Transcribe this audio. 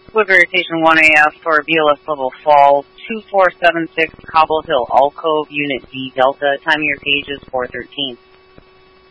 Swift Irritation 1AF for BLS level fall 2476 Cobble Hill Alcove Unit D Delta. Time of your page is 413.